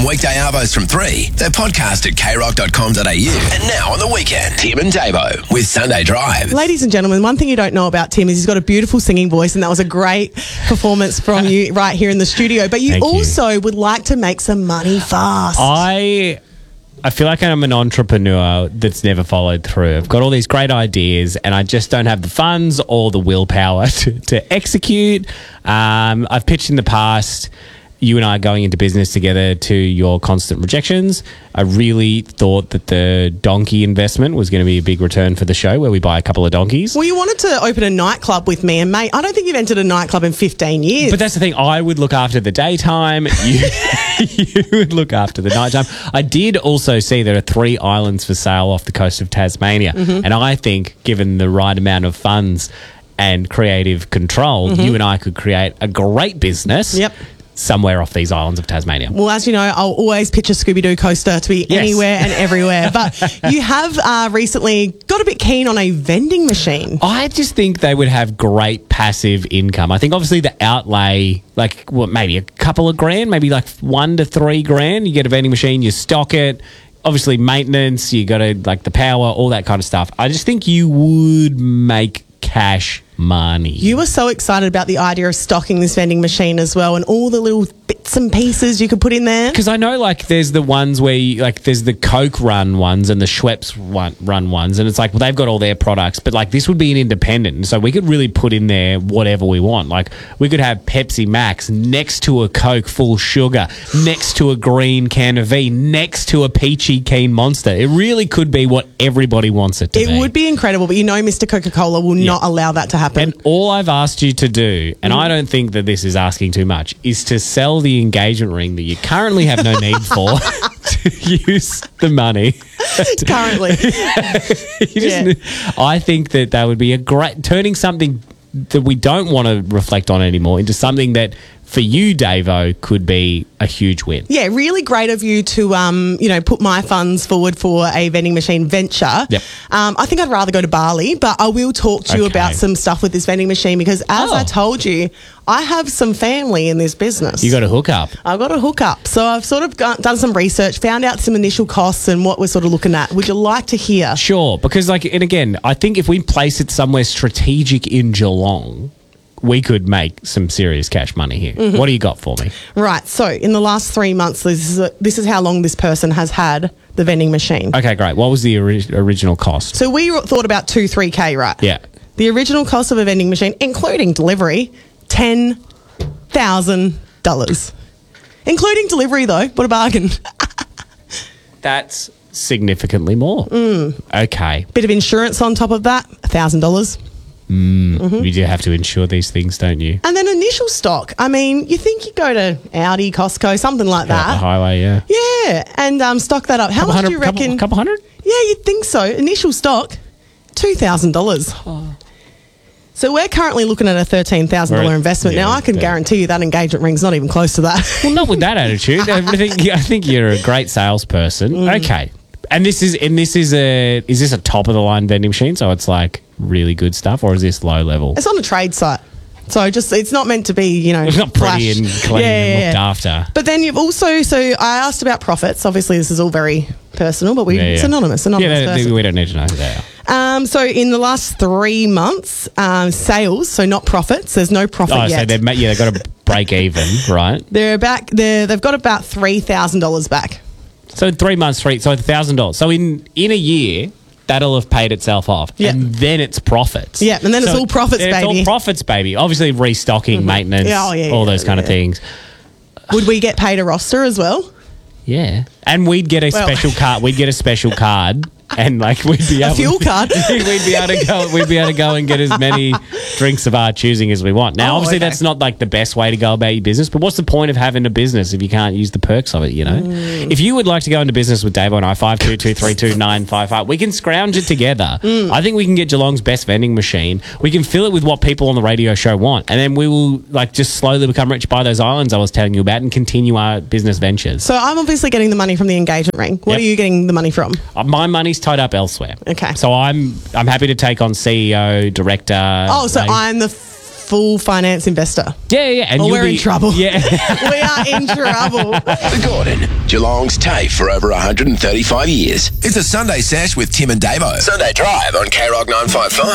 weekday arvos from 3. They're podcast at krock.com.au. And now on the weekend, Tim and Davo with Sunday Drive. Ladies and gentlemen, one thing you don't know about Tim is he's got a beautiful singing voice, and that was a great performance from you right here in the studio. But you also would like to make some money fast. I feel like I'm an entrepreneur that's never followed through. I've got all these great ideas and I just don't have the funds or the willpower to execute. I've pitched in the past, you and I going into business together, to your constant rejections. I really thought that the donkey investment was going to be a big return for the show, where we buy a couple of donkeys. Well, you wanted to open a nightclub with me, and mate, I don't think you've entered a nightclub in 15 years. But that's the thing. I would look after the daytime. You would look after the nighttime. I did also see there are 3 islands for sale off the coast of Tasmania. And I think, given the right amount of funds and creative control, you and I could create a great business. Somewhere off these islands of Tasmania. Well, as you know, I'll always pitch a Scooby-Doo coaster to be anywhere and everywhere. But you have recently got a bit keen on a vending machine. I just think they would have great passive income. I think obviously the outlay, like maybe a couple of grand, maybe like $1 to $3 grand. You get a vending machine, you stock it. Obviously maintenance, you got to like the power, all that kind of stuff. I just think you would make cash money. You were so excited about the idea of stocking this vending machine as well, and all the little bits and pieces you could put in there. Because I know, like, there's the ones where you, like, there's the Coke run ones and the Schweppes run ones, and it's like, well, they've got all their products, but like this would be an independent, so we could really put in there whatever we want. Like, we could have Pepsi Max next to a Coke full sugar, next to a green can of V, next to a peachy keen Monster. It really could be what everybody wants it to be. It would be incredible, but you know Mr. Coca-Cola will not allow that to happen. And all I've asked you to do, and I don't think that this is asking too much, is to sell the engagement ring that you currently have no need for to use the money. Currently. I think that would be a great, turning something that we don't want to reflect on anymore into something that for you, Davo, could be a huge win. Yeah, really great of you to, put my funds forward for a vending machine venture. Yep. I think I'd rather go to Bali, but I will talk to you about some stuff with this vending machine because, as I told you, I have some family in this business. You got a hookup. I've got a hookup. So I've sort of done some research, found out some initial costs and what we're sort of looking at. Would you like to hear? Sure, because, and again, I think if we place it somewhere strategic in Geelong, we could make some serious cash money here. What do you got for me? Right. So in the last 3 months, this is how long this person has had the vending machine. Okay, great. What was the original cost? So we thought about $2,000-3,000, right? Yeah. The original cost of a vending machine, including delivery, $10,000. Including delivery, though. What a bargain. That's significantly more. Okay. Bit of insurance on top of that, $1,000. You do have to insure these things, don't you? And then initial stock. I mean, you think you go to Audi, Costco, something like that. The highway, yeah. Yeah, and stock that up. How much do you reckon? Couple hundred? Yeah, you'd think so. Initial stock, $2,000. Oh. So we're currently looking at a $13,000 investment. Now, I can guarantee you that engagement ring's not even close to that. Well, not with that attitude. I think you're a great salesperson. Okay. And is this a top of the line vending machine? So it's like really good stuff, or is this low level? It's on a trade site. So it's not meant to be, it's not pretty and clean and looked after. But then you've also, so I asked about profits. Obviously, this is all very personal, but it's anonymous. Yeah, we don't need to know who they are. So in the last 3 months, sales, so not profits. There's no profit yet. So they've got to break even, right? They've got about $3,000 back. So 3 months, so $1,000. So in a year, that'll have paid itself off. Yep. And then it's profits. Yeah, and then it's all profits, baby. It's all profits, baby. Obviously, restocking, maintenance, all those kind of things. Would we get paid a roster as well? Yeah. And we'd get a special card. We'd get a special card. And we'd be able a fuel card. We'd be able to go and get as many drinks of our choosing as we want. Now, obviously, that's not the best way to go about your business. But what's the point of having a business if you can't use the perks of it? If you would like to go into business with Davo and I, 52232955, we can scrounge it together. I think we can get Geelong's best vending machine. We can fill it with what people on the radio show want, and then we will just slowly become rich by those islands I was telling you about and continue our business ventures. So I'm obviously getting the money from the engagement ring. What are you getting the money from? My money's tied up elsewhere. Okay. So I'm happy to take on CEO, director. Oh, so I'm the full finance investor. Yeah. And Or you'll we're in trouble. Yeah. We are in trouble. The Gordon, Geelong's TAFE for over 135 years. It's a Sunday sesh with Tim and Davo. Sunday Drive on KROC 955.